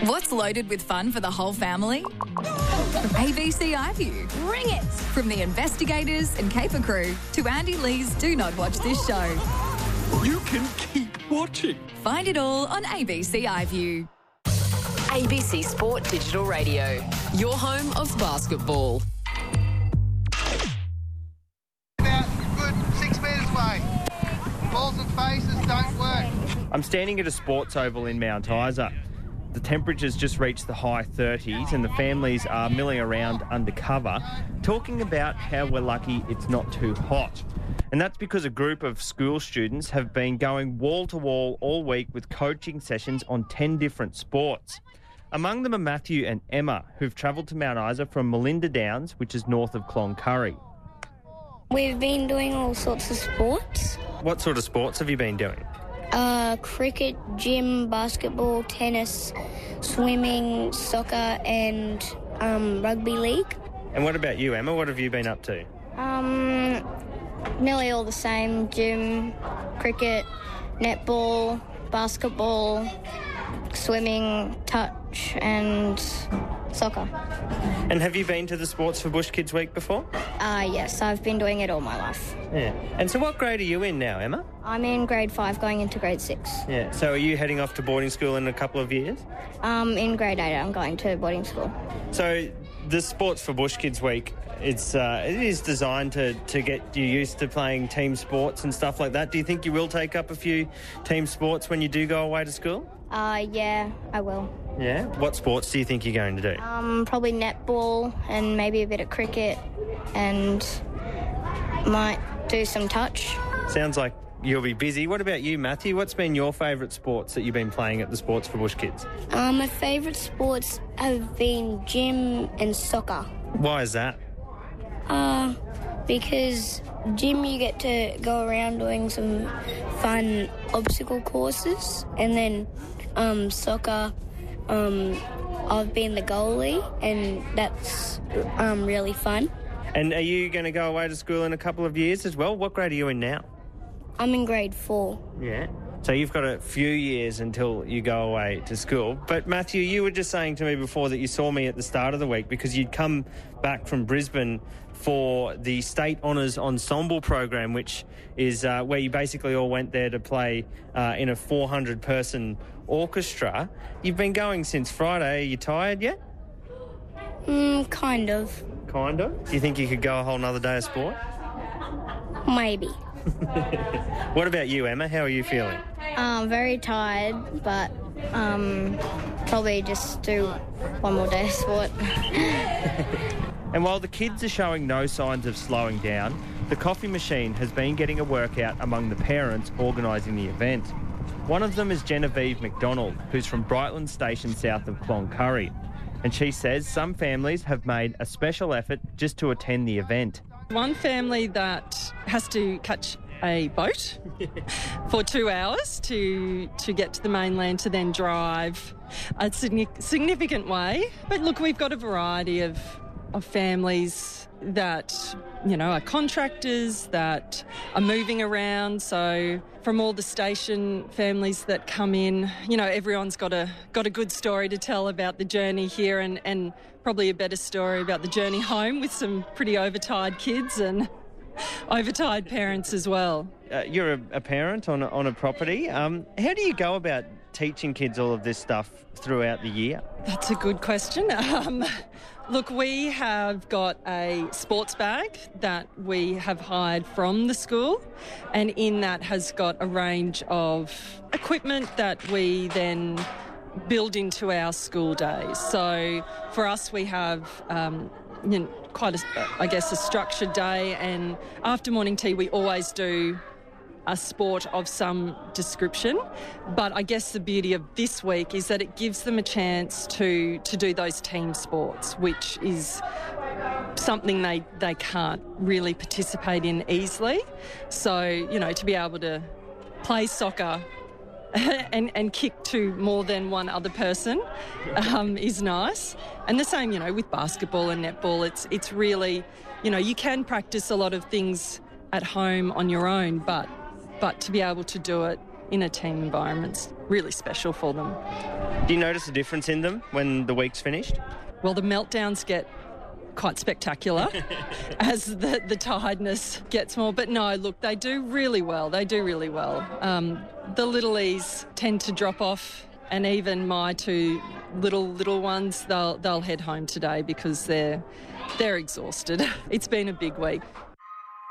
What's loaded with fun for the whole family? ABC iView. Bring it! From the investigators and caper crew to Andy Lee's Do Not Watch This Show. You can keep watching. Find it all on ABC iView. ABC Sport Digital Radio, your home of basketball. About good 6 metres away. Balls and faces don't work. I'm standing at a sports oval in Mount Isa. The temperatures just reached the high 30s and the families are milling around undercover, talking about how we're lucky it's not too hot. And that's because a group of school students have been going wall to wall all week with coaching sessions on 10 different sports. Among them are Matthew and Emma, who've travelled to Mount Isa from Melinda Downs, which is north of Cloncurry. We've been doing all sorts of sports. What sort of sports have you been doing? Cricket, gym, basketball, tennis, swimming, soccer and rugby league. And what about you, Emma? What have you been up to? Nearly all the same. Gym, cricket, netball, basketball, swimming, touch and soccer. And have you been to the Sports for Bush Kids Week before? Yes, I've been doing it all my life. Yeah. And so what grade are you in now, Emma? I'm in grade 5 going into grade 6. Yeah. So are you heading off to boarding school in a couple of years? In grade 8 I'm going to boarding school. So the Sports for Bush Kids Week, it is designed to get you used to playing team sports and stuff like that. Do you think you will take up a few team sports when you do go away to school? Yeah, I will. Yeah? What sports do you think you're going to do? Probably netball and maybe a bit of cricket and might do some touch. Sounds like you'll be busy. What about you, Matthew? What's been your favourite sports that you've been playing at the Sports for Bush Kids? My favourite sports have been gym and soccer. Why is that? Because gym you get to go around doing some fun obstacle courses, and then soccer, I've been the goalie and that's really fun. And are you going to go away to school in a couple of years as well? What grade are you in now? I'm in grade 4. Yeah. So you've got a few years until you go away to school. But Matthew, you were just saying to me before that you saw me at the start of the week because you'd come back from Brisbane for the State Honours Ensemble program, which is where you basically all went there to play in a 400-person orchestra. You've been going since Friday. Are you tired yet? Kind of. Kind of? Do you think you could go a whole nother day of sport? Maybe. What about you, Emma? How are you feeling? Very tired, but probably just do one more day of sport. And while the kids are showing no signs of slowing down, the coffee machine has been getting a workout among the parents organising the event. One of them is Genevieve McDonald, who's from Brightland Station south of Cloncurry. And she says some families have made a special effort just to attend the event. One family that has to catch a boat for 2 hours to get to the mainland to then drive a significant way. But look, we've got a variety of families that, you know, are contractors, that are moving around. So from all the station families that come in, you know, everyone's got a good story to tell about the journey here and probably a better story about the journey home with some pretty overtired kids and overtired parents as well. You're a parent on a property. How do you go about teaching kids all of this stuff throughout the year? That's a good question. Look, we have got a sports bag that we have hired from the school, and in that has got a range of equipment that we then build into our school days. So for us, we have quite a structured day, and after morning tea we always do a sport of some description. But I guess the beauty of this week is that it gives them a chance to do those team sports, which is something they can't really participate in easily. So, you know, to be able to play soccer and kick to more than one other person is nice. And the same, you know, with basketball and netball, it's really, you know, you can practice a lot of things at home on your own, but to be able to do it in a team environment's really special for them. Do you notice a difference in them when the week's finished? Well, the meltdowns get quite spectacular as the tiredness gets more. But no, look, they do really well. The littlies tend to drop off, and even my two little ones, they'll head home today because they're exhausted. It's been a big week.